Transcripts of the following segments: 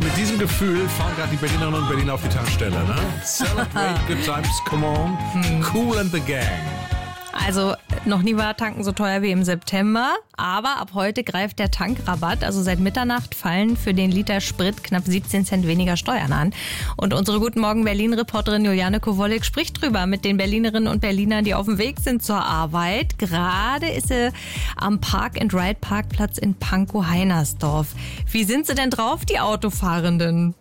Mit diesem Gefühl fahren gerade die Berlinerinnen und Berliner auf die Tankstelle, ne? Celebrate good times, come on. Cool and the gang. Also noch nie war Tanken so teuer wie im September, aber ab heute greift der Tankrabatt. Also seit Mitternacht fallen für den Liter Sprit knapp 17 Cent weniger Steuern an. Und unsere Guten Morgen Berlin-Reporterin Juliane Kowolek spricht drüber mit den Berlinerinnen und Berlinern, die auf dem Weg sind zur Arbeit. Gerade ist sie am Park-and-Ride-Parkplatz in Pankow-Heinersdorf. Wie sind sie denn drauf, die Autofahrenden?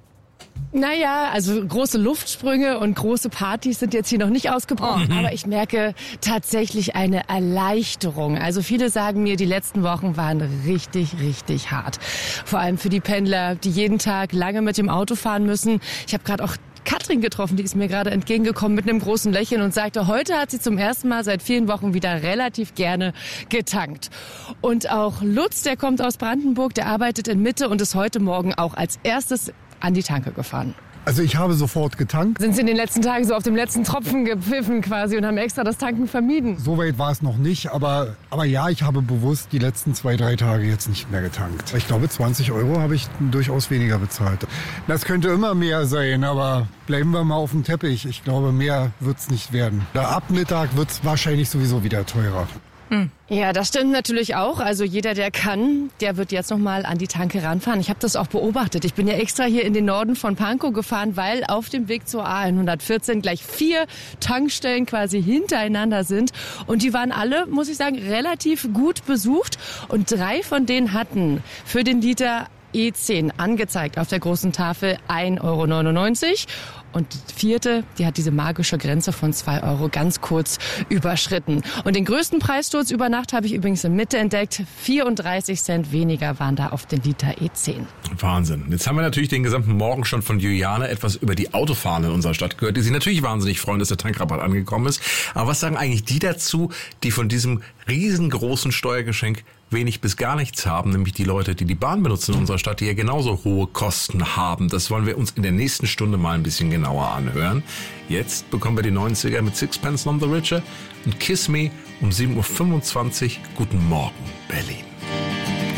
Naja, also große Luftsprünge und große Partys sind jetzt hier noch nicht ausgebrochen, aber ich merke tatsächlich eine Erleichterung. Also viele sagen mir, die letzten Wochen waren richtig, richtig hart. Vor allem für die Pendler, die jeden Tag lange mit dem Auto fahren müssen. Ich habe gerade auch Katrin getroffen, die ist mir gerade entgegengekommen mit einem großen Lächeln und sagte, heute hat sie zum ersten Mal seit vielen Wochen wieder relativ gerne getankt. Und auch Lutz, der kommt aus Brandenburg, der arbeitet in Mitte und ist heute Morgen auch als erstes an die Tanke gefahren. Also ich habe sofort getankt. Sind Sie in den letzten Tagen so auf dem letzten Tropfen gepfiffen quasi und haben extra das Tanken vermieden? So weit war es noch nicht, aber ja, ich habe bewusst die letzten 2-3 Tage jetzt nicht mehr getankt. Ich glaube, 20 € habe ich durchaus weniger bezahlt. Das könnte immer mehr sein, aber bleiben wir mal auf dem Teppich. Ich glaube, mehr wird es nicht werden. Ab Mittag wird es wahrscheinlich sowieso wieder teurer. Ja, das stimmt natürlich auch. Also jeder, der kann, der wird jetzt noch mal an die Tanke ranfahren. Ich habe das auch beobachtet. Ich bin ja extra hier in den Norden von Pankow gefahren, weil auf dem Weg zur A114 gleich 4 Tankstellen quasi hintereinander sind. Und die waren alle, muss ich sagen, relativ gut besucht. Und 3 von denen hatten für den Liter E10 angezeigt auf der großen Tafel 1,99 € und die 4., die hat diese magische Grenze von 2 € ganz kurz überschritten. Und den größten Preissturz über Nacht habe ich übrigens in Mitte entdeckt. 34 Cent weniger waren da auf den Liter E10. Wahnsinn. Jetzt haben wir natürlich den gesamten Morgen schon von Juliane etwas über die Autofahren in unserer Stadt gehört, die sich natürlich wahnsinnig freuen, dass der Tankrabatt angekommen ist. Aber was sagen eigentlich die dazu, die von diesem riesengroßen Steuergeschenk wenig bis gar nichts haben, nämlich die Leute, die die Bahn benutzen in unserer Stadt, die ja genauso hohe Kosten haben. Das wollen wir uns in der nächsten Stunde mal ein bisschen genauer anhören. Jetzt bekommen wir die 90er mit Sixpence None the Richer und Kiss Me um 7:25 Uhr. Guten Morgen, Berlin.